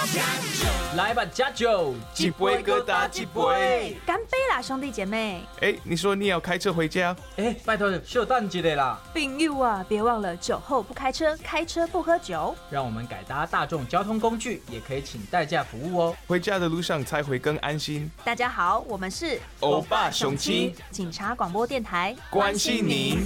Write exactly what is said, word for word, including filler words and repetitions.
来吧，加酒， 一杯各打一杯， 干杯啦，兄弟姐妹！ 哎，你说你要开车回家？ 哎，拜托，稍等一下啦。 朋友啊，别忘了酒后不开车，开车不喝酒。 让我们改搭大众交通工具，也可以请代驾服务哦。 回家的路上才会更安心。 大家好，我们是欧巴雄亲警察广播电台， 关心您。